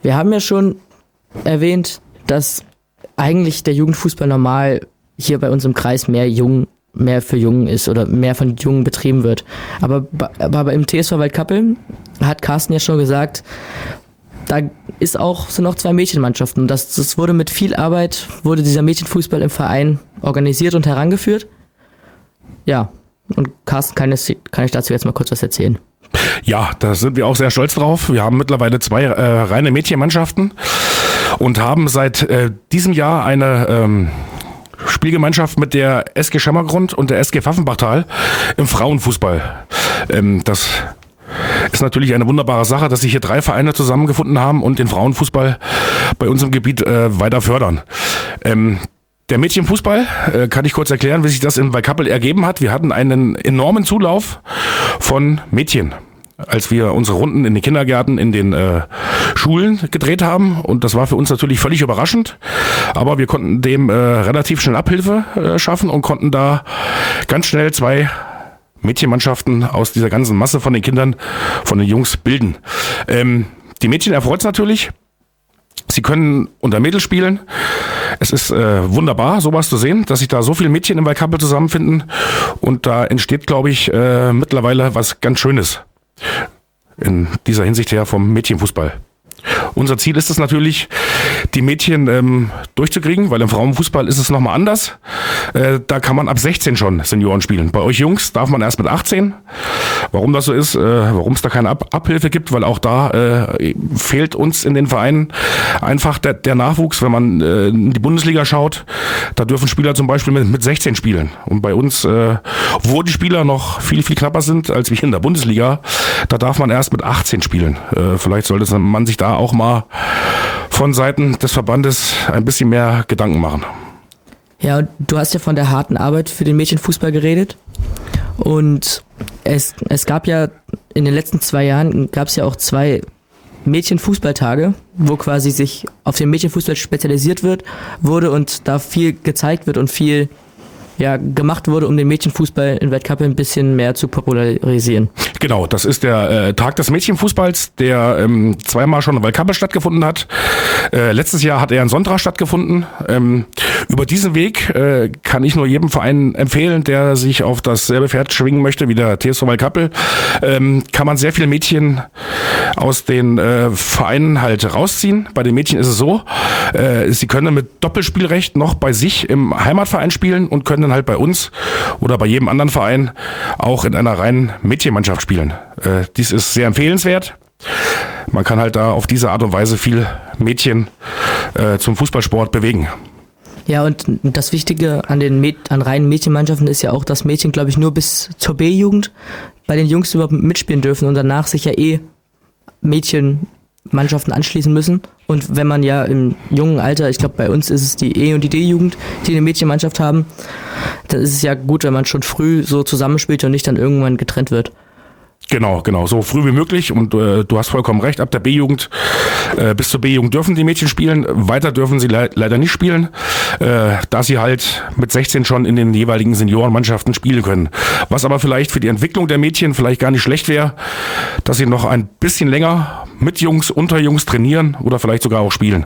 Wir haben ja schon erwähnt, dass eigentlich der Jugendfußball normal hier bei uns im Kreis mehr für Jungen ist oder mehr von Jungen betrieben wird. Aber im TSV Waldkappel hat Carsten ja schon gesagt, da sind auch 2 Mädchenmannschaften. Das wurde mit viel Arbeit, wurde dieser Mädchenfußball im Verein organisiert und herangeführt. Ja, und Carsten, kann ich dazu jetzt mal kurz was erzählen? Ja, da sind wir auch sehr stolz drauf. Wir haben mittlerweile 2 reine Mädchenmannschaften und haben seit diesem Jahr eine Spielgemeinschaft mit der SG Schemmergrund und der SG Pfaffenbachtal im Frauenfußball. Das ist natürlich eine wunderbare Sache, dass sich hier 3 Vereine zusammengefunden haben und den Frauenfußball bei uns im Gebiet weiter fördern. Der Mädchenfußball, kann ich kurz erklären, wie sich das in Waldkappel ergeben hat. Wir hatten einen enormen Zulauf von Mädchen, als wir unsere Runden in den Kindergärten, in den Schulen gedreht haben. Und das war für uns natürlich völlig überraschend. Aber wir konnten dem relativ schnell Abhilfe schaffen und konnten da ganz schnell 2 Mädchenmannschaften aus dieser ganzen Masse von den Kindern, von den Jungs bilden. Die Mädchen erfreut es natürlich. Sie können unter Mädels spielen. Es ist wunderbar, sowas zu sehen, dass sich da so viele Mädchen im Waldkappel zusammenfinden. Und da entsteht, glaube ich, mittlerweile was ganz Schönes in dieser Hinsicht her vom Mädchenfußball. Unser Ziel ist es natürlich, die Mädchen durchzukriegen, weil im Frauenfußball ist es nochmal anders. Da kann man ab 16 schon Senioren spielen. Bei euch Jungs darf man erst mit 18. Warum das so ist, warum es da keine Abhilfe gibt, weil auch da fehlt uns in den Vereinen einfach der Nachwuchs. Wenn man in die Bundesliga schaut, da dürfen Spieler zum Beispiel mit 16 spielen. Und bei uns, wo die Spieler noch viel, viel knapper sind als wir in der Bundesliga, da darf man erst mit 18 spielen. Vielleicht sollte man sich da auch mal von Seiten des Verbandes ein bisschen mehr Gedanken machen. Ja, und du hast ja von der harten Arbeit für den Mädchenfußball geredet. Und es gab ja in den letzten 2 Jahren gab es ja auch 2 Mädchenfußballtage, wo quasi sich auf den Mädchenfußball spezialisiert wurde und da viel gezeigt wird und viel gemacht wurde, um den Mädchenfußball in Waldkappel ein bisschen mehr zu popularisieren. Genau, das ist der Tag des Mädchenfußballs, der 2-mal schon in Waldkappel stattgefunden hat. Letztes Jahr hat er am Sonntag stattgefunden. Über diesen Weg kann ich nur jedem Verein empfehlen, der sich auf dasselbe Pferd schwingen möchte wie der TSV Waldkappel. Kann man sehr viele Mädchen aus den Vereinen halt rausziehen. Bei den Mädchen ist es so, sie können mit Doppelspielrecht noch bei sich im Heimatverein spielen und können dann halt bei uns oder bei jedem anderen Verein auch in einer reinen Mädchenmannschaft spielen. Dies ist sehr empfehlenswert. Man kann halt da auf diese Art und Weise viel Mädchen zum Fußballsport bewegen. Ja, und das Wichtige an reinen Mädchenmannschaften ist ja auch, dass Mädchen, glaube ich, nur bis zur B-Jugend bei den Jungs überhaupt mitspielen dürfen und danach sich ja Mädchenmannschaften anschließen müssen. Und wenn man ja im jungen Alter, ich glaube bei uns ist es die E- und die D-Jugend, die eine Mädchenmannschaft haben, dann ist es ja gut, wenn man schon früh so zusammenspielt und nicht dann irgendwann getrennt wird. Genau, so früh wie möglich und du hast vollkommen recht, ab der B-Jugend bis zur B-Jugend dürfen die Mädchen spielen, weiter dürfen sie leider nicht spielen, da sie halt mit 16 schon in den jeweiligen Seniorenmannschaften spielen können. Was aber vielleicht für die Entwicklung der Mädchen vielleicht gar nicht schlecht wäre, dass sie noch ein bisschen länger mit Jungs, unter Jungs trainieren oder vielleicht sogar auch spielen.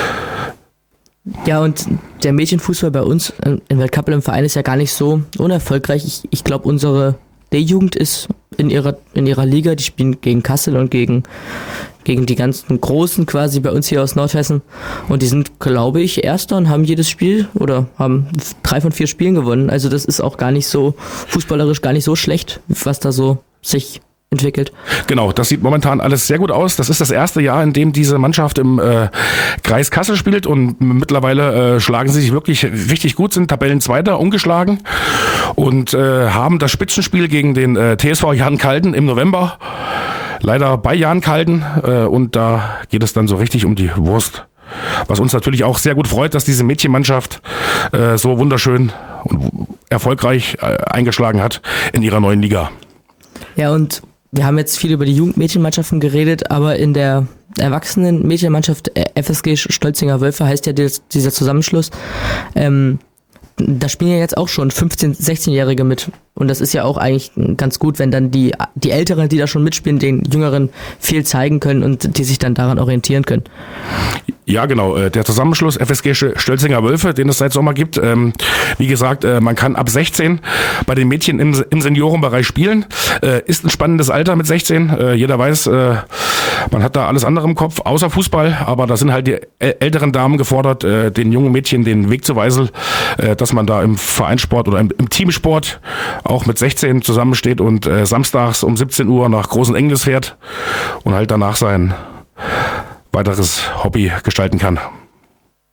Ja, und der Mädchenfußball bei uns in Waldkappel im Verein ist ja gar nicht so unerfolgreich. Ich glaube, unsere D-Jugend ist in ihrer Liga, die spielen gegen Kassel und gegen die ganzen Großen quasi bei uns hier aus Nordhessen. Und die sind, glaube ich, Erster und haben jedes Spiel oder haben 3 von 4 Spielen gewonnen. Also das ist auch gar nicht so, fußballerisch gar nicht so schlecht, was da so sich entwickelt. Genau, das sieht momentan alles sehr gut aus. Das ist das erste Jahr, in dem diese Mannschaft im Kreis Kassel spielt und mittlerweile schlagen sie sich wirklich richtig gut, sind Tabellenzweiter, ungeschlagen und haben das Spitzenspiel gegen den TSV Jan Kalden im November. Leider bei Jan Kalden und da geht es dann so richtig um die Wurst. Was uns natürlich auch sehr gut freut, dass diese Mädchenmannschaft so wunderschön und erfolgreich eingeschlagen hat in ihrer neuen Liga. Ja, und wir haben jetzt viel über die Jugendmädchenmannschaften geredet, aber in der Erwachsenen-Mädchenmannschaft FSG Stolzinger Wölfe heißt ja dieser Zusammenschluss. da spielen ja jetzt auch schon 15-, 16-Jährige mit. Und das ist ja auch eigentlich ganz gut, wenn dann die Älteren, die da schon mitspielen, den Jüngeren viel zeigen können und die sich dann daran orientieren können. Ja, genau. Der Zusammenschluss FSG Stölzinger Wölfe, den es seit Sommer gibt. Wie gesagt, man kann ab 16 bei den Mädchen im Seniorenbereich spielen. Ist ein spannendes Alter mit 16. Jeder weiß, man hat da alles andere im Kopf, außer Fußball. Aber da sind halt die älteren Damen gefordert, den jungen Mädchen den Weg zu weisen, dass man da im Vereinssport oder im Teamsport auch mit 16 zusammensteht und samstags um 17 Uhr nach Großen Engels fährt und halt danach sein weiteres Hobby gestalten kann.